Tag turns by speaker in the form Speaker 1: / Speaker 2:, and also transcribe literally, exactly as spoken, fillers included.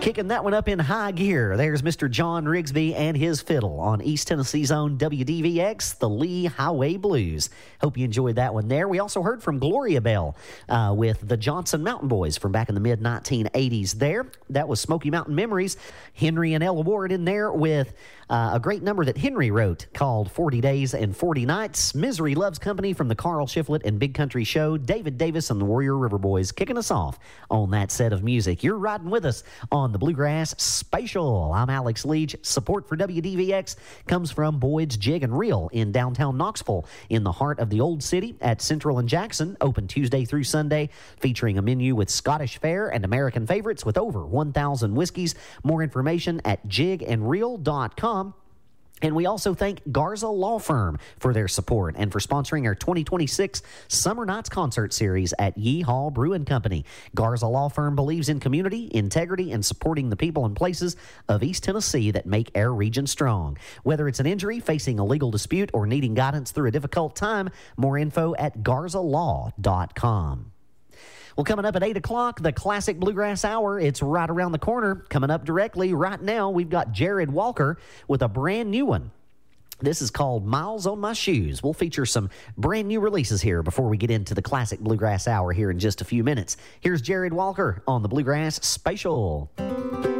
Speaker 1: Kicking that one up in high gear, there's Mister John Rigsby and his fiddle on East Tennessee's own W D V X, the Lee Highway Blues. Hope you enjoyed that one there. We also heard from Gloria Bell uh, with the Johnson Mountain Boys from back in the mid nineteen eighties there. That was Smoky Mountain Memories. Henry and Ella Ward in there with uh, a great number that Henry wrote called forty days and forty nights. Misery Loves Company from the Carl Shiflett and Big Country Show. David Davis and the Warrior River Boys kicking us off on that set of music. You're riding with us on the Bluegrass Special. I'm Alex Leach. Support for W D V X comes from Boyd's Jig and Reel in downtown Knoxville, in the heart of the Old City at Central and Jackson, open Tuesday through Sunday, featuring a menu with Scottish fare and American favorites with over one thousand whiskeys. More information at jig and reel dot com. And we also thank Garza Law Firm for their support and for sponsoring our twenty twenty-six Summer Nights Concert Series at Yeehaw Brewing Company. Garza Law Firm believes in community, integrity, and supporting the people and places of East Tennessee that make our region strong. Whether it's an injury, facing a legal dispute, or needing guidance through a difficult time, more info at garza law dot com. Well, coming up at eight o'clock, the Classic Bluegrass Hour. It's right around the corner. Coming up directly right now, we've got Jared Walker with a brand new one. This is called Miles on My Shoes. We'll feature some brand new releases here before we get into the Classic Bluegrass Hour here in just a few minutes. Here's Jared Walker on the Bluegrass Special.